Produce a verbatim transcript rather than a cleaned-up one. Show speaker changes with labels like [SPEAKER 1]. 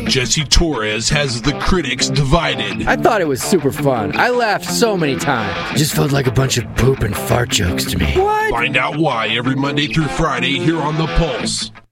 [SPEAKER 1] Jesse Torres has the critics divided.
[SPEAKER 2] I thought it was super fun. I laughed so many times. Just felt like a bunch of poop and fart jokes to me.
[SPEAKER 1] What? Find out why every Monday through Friday here on The Pulse.